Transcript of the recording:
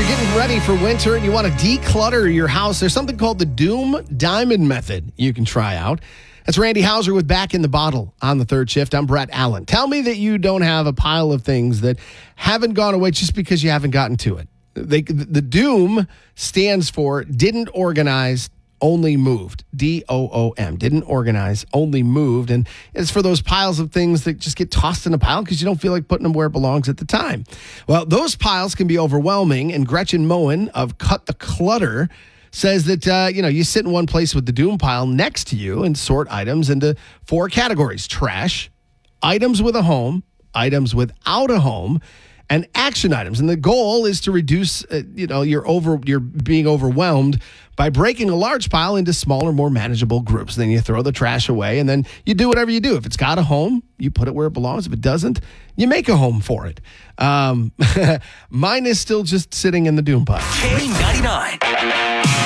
you're getting ready for winter and you want to declutter your house, there's something called the Doom Diamond Method you can try out. That's Randy Hauser with Back in the Bottle on the third shift. I'm Brett Allen. Tell me that you don't have a pile of things that haven't gone away just because you haven't gotten to it. The Doom stands for Didn't Organize, Only Moved. DOOM. Didn't organize, only moved. And it's for those piles of things that just get tossed in a pile because you don't feel like putting them where it belongs at the time. Well, those piles can be overwhelming. And Gretchen Moen of Cut the Clutter says that, you sit in one place with the Doom pile next to you and sort items into 4 categories: trash, items with a home, items without a home, and action items. And the goal is to reduce, you're being overwhelmed by breaking a large pile into smaller, more manageable groups. Then you throw the trash away, and then you do whatever you do. If it's got a home, you put it where it belongs. If it doesn't, you make a home for it. Mine is still just sitting in the Doom pile. K99.